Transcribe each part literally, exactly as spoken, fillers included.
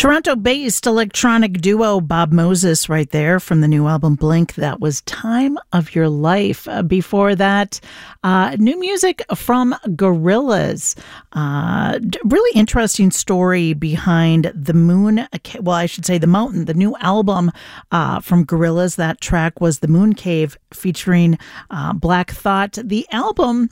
Toronto-based electronic duo Bob Moses right there from the new album Blink. That was Time of Your Life. Uh, before that, uh, new music from Gorillaz. Uh, really interesting story behind the Moon, well, I should say The Mountain, the new album uh, from Gorillaz. That track was The Moon Cave featuring uh, Black Thought. The album,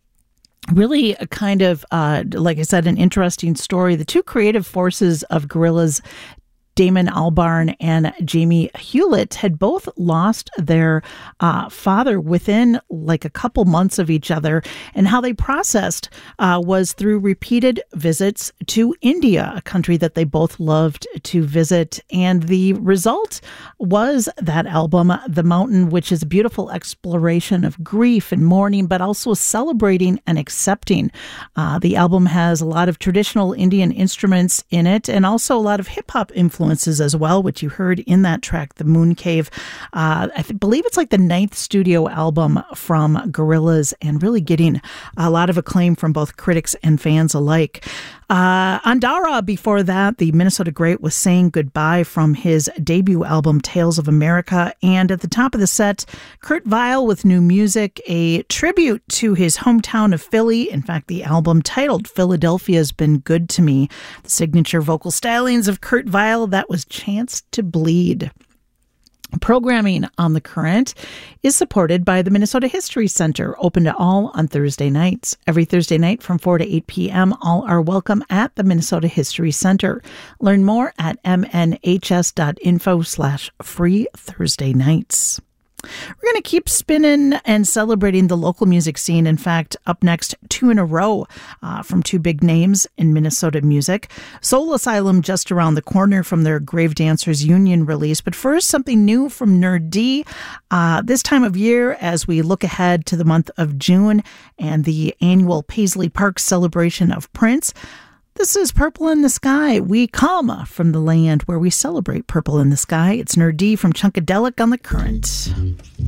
really a kind of, uh, like I said, an interesting story. The two creative forces of Gorillaz, Damon Albarn and Jamie Hewlett, had both lost their uh, father within like a couple months of each other. And how they processed uh, was through repeated visits to India, a country that they both loved to visit. And the result was that album, The Mountain, which is a beautiful exploration of grief and mourning, but also celebrating and accepting. Uh, the album has a lot of traditional Indian instruments in it and also a lot of hip-hop influences as well, which you heard in that track, The Moon Cave. Uh, I th- believe it's like the ninth studio album from Gorillaz, and really getting a lot of acclaim from both critics and fans alike. Uh, Andara, before that, the Minnesota great, was saying goodbye from his debut album, Tales of America. And at the top of the set, Kurt Vile with new music, a tribute to his hometown of Philly. In fact, the album titled Philadelphia's Been Good to Me. The signature vocal stylings of Kurt Vile, that was Chance to Bleed. Programming on The Current is supported by the Minnesota History Center, open to all on Thursday nights. Every Thursday night from four to eight p.m., all are welcome at the Minnesota History Center. Learn more at mnhs.info slash free Thursday nights. We're going to keep spinning and celebrating the local music scene. In fact, up next, two in a row uh, from two big names in Minnesota music. Soul Asylum just around the corner from their Grave Dancers Union release. But first, something new from Nerd D. Uh, this time of year, as we look ahead to the month of June and the annual Paisley Park celebration of Prince, this is Purple in the Sky. We come from the land where we celebrate Purple in the Sky. It's Nerd D from Chunkadelic on The Current.